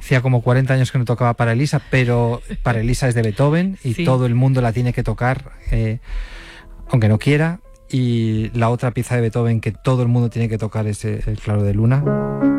Hacía como 40 años que no tocaba para Elisa, pero para Elisa es de Beethoven y todo el mundo la tiene que tocar, aunque no quiera. Y la otra pieza de Beethoven que todo el mundo tiene que tocar es el Claro de Luna.